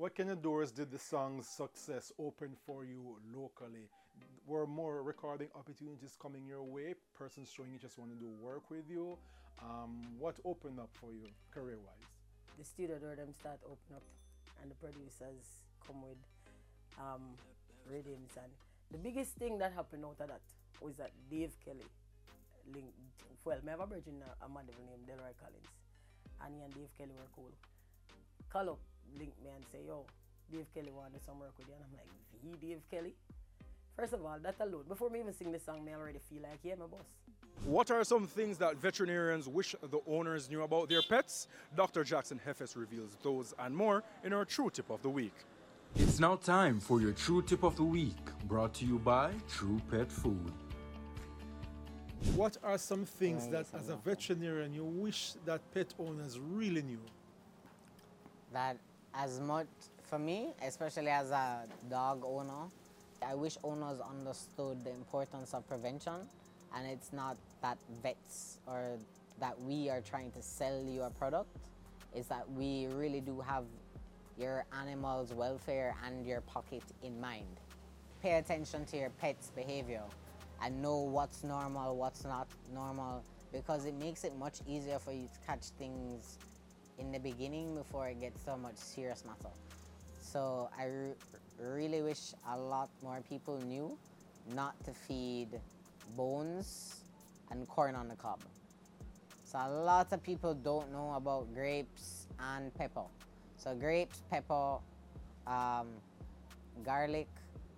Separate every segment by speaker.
Speaker 1: What kind of doors did the song's success open for you locally? Were more recording opportunities coming your way? Persons showing interest wanting to work with you? What opened up for you career-wise?
Speaker 2: The studio door them start open up and the producers come with rhythms, and the biggest thing that happened out of that was that Dave Kelly linked, well, I have a virgin, a man named Delroy Collins, and he and Dave Kelly were cool. Call up, link me and say, yo, Dave Kelly wanted some work with you, and I'm like, the Dave Kelly? First of all, that alone, before me even sing the song, I already feel like, yeah, my boss.
Speaker 3: What are some things that veterinarians wish the owners knew about their pets? Dr. Jackson Hefes reveals those and more in our True Tip of the Week.
Speaker 4: It's now time for your True Tip of the Week, brought to you by True Pet Food.
Speaker 1: What are some things that as a veterinarian you wish that pet owners really knew?
Speaker 5: That as much, for me, especially as a dog owner, I wish owners understood the importance of prevention, and it's not that vets or that we are trying to sell you a product, it's that we really do have your animal's welfare and your pocket in mind. Pay attention to your pet's behavior and know what's normal, what's not normal, because it makes it much easier for you to catch things in the beginning before it gets so much serious matter. So I really wish a lot more people knew not to feed bones and corn on the cob. So a lot of people don't know about grapes and pepper. So grapes, pepper, garlic.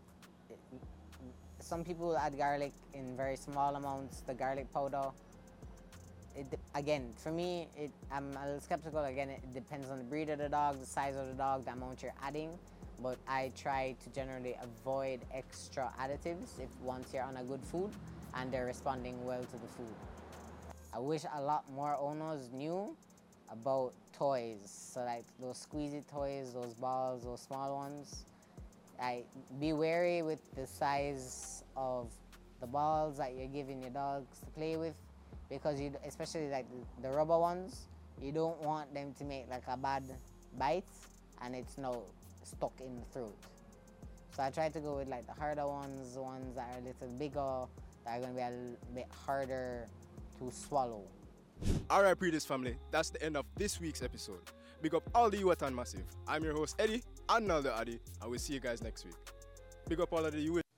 Speaker 5: Some people add garlic in very small amounts, the garlic powder. Again, for me, I'm a little skeptical. Again, it depends on the breed of the dog, the size of the dog, the amount you're adding. But I try to generally avoid extra additives if once you're on a good food and they're responding well to the food. I wish a lot more owners knew about toys. So like those squeezy toys, those balls, those small ones. Be wary with the size of the balls that you're giving your dogs to play with, because especially like the rubber ones, you don't want them to make like a bad bite and it's now stuck in the throat. So I try to go with like the harder ones, the ones that are a little bigger, that are going to be a little bit harder to swallow.
Speaker 3: Alright, Predis family, that's the end of this week's episode. Big up all the Yuatan Massive. I'm your host Eddie, and Naldo Addy, and we'll see you guys next week. Big up all of the